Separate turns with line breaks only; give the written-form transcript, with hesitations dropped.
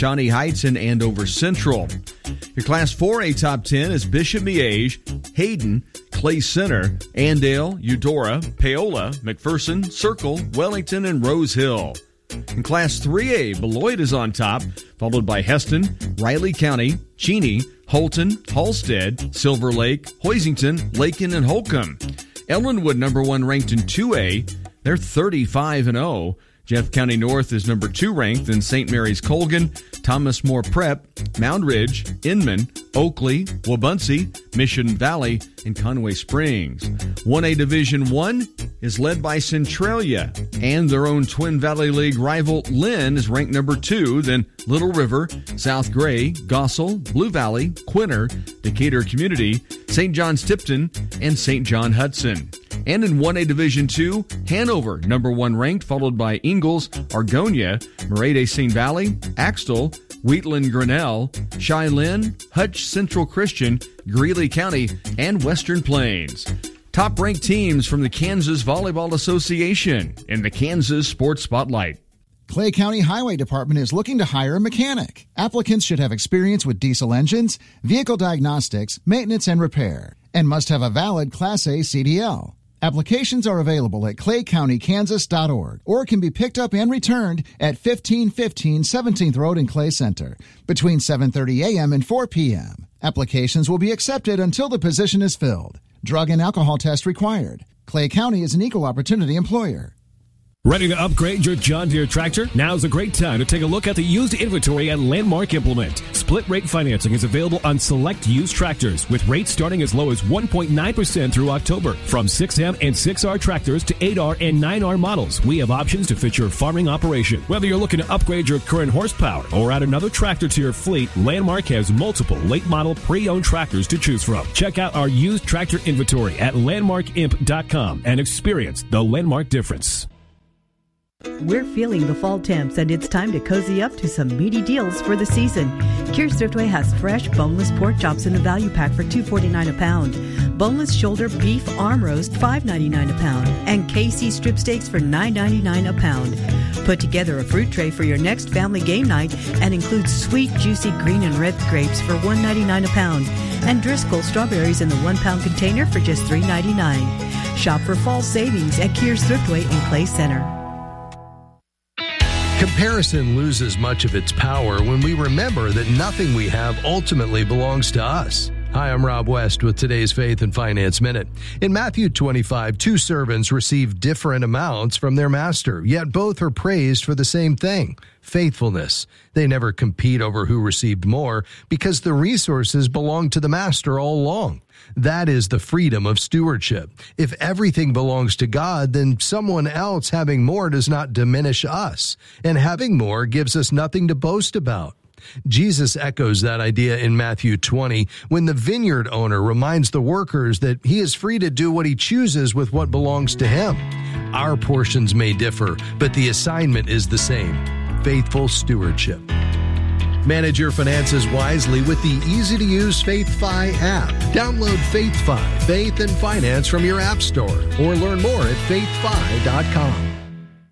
Shawnee Heights, and Andover Central. Your Class 4A top 10 is Bishop Miege, Hayden, Clay Center, Andale, Eudora, Paola, McPherson, Circle, Wellington, and Rose Hill. In Class 3A, Beloit is on top, followed by Heston, Riley County, Cheney, Holton, Halstead, Silver Lake, Hoisington, Lakin, and Holcomb. Ellenwood, number 1 ranked in 2A. They're 35-0. Jeff County North is number 2 ranked, then St. Mary's Colgan, Thomas More Prep, Mound Ridge, Inman, Oakley, Wabaunsee, Mission Valley, and Conway Springs. 1A Division 1 is led by Centralia, and their own Twin Valley League rival Lynn is ranked number 2, then Little River, South Gray, Gossel, Blue Valley, Quinter, Decatur Community, St. John's Tipton, and St. John Hudson. And in 1A Division 2, Hanover, number 1 ranked, followed by Ingalls, Argonia, Murray-de-Seine Valley, Axtell, Wheatland Grinnell, Cheyenne, Hutch Central Christian, Greeley County, and Western Plains. Top-ranked teams from the Kansas Volleyball Association in the Kansas Sports Spotlight.
Clay County Highway Department is looking to hire a mechanic. Applicants should have experience with diesel engines, vehicle diagnostics, maintenance, and repair, and must have a valid Class A CDL. Applications are available at claycountykansas.org or can be picked up and returned at 1515 17th Road in Clay Center between 7:30 a.m. and 4 p.m. Applications will be accepted until the position is filled. Drug and alcohol test required. Clay County is an equal opportunity employer.
Ready to upgrade your John Deere tractor? Now's a great time to take a look at the used inventory at Landmark Implement. Split rate financing is available on select used tractors with rates starting as low as 1.9% through October. From 6M and 6R tractors to 8R and 9R models, we have options to fit your farming operation. Whether you're looking to upgrade your current horsepower or add another tractor to your fleet, Landmark has multiple late model pre-owned tractors to choose from. Check out our used tractor inventory at landmarkimp.com and experience the Landmark difference.
We're feeling the fall temps, and it's time to cozy up to some meaty deals for the season. Kear's Thriftway has fresh boneless pork chops in a value pack for $2.49 a pound, boneless shoulder beef arm roast $5.99 a pound, and KC strip steaks for $9.99 a pound. Put together a fruit tray for your next family game night and includes sweet, juicy green and red grapes for $1.99 a pound, and Driscoll strawberries in the 1-pound container for just $3.99. Shop for fall savings at Kear's Thriftway in Clay Center.
Comparison loses much of its power when we remember that nothing we have ultimately belongs to us. Hi, I'm Rob West with today's Faith and Finance Minute. In Matthew 25, 2 servants received different amounts from their master, yet both are praised for the same thing, faithfulness. They never compete over who received more because the resources belong to the master all along. That is the freedom of stewardship. If everything belongs to God, then someone else having more does not diminish us, and having more gives us nothing to boast about. Jesus echoes that idea in Matthew 20 when the vineyard owner reminds the workers that he is free to do what he chooses with what belongs to him. Our portions may differ, but the assignment is the same: faithful stewardship. Manage your finances wisely with the easy-to-use FaithFi app. Download FaithFi, Faith and Finance from your app store, or learn more at faithfi.com.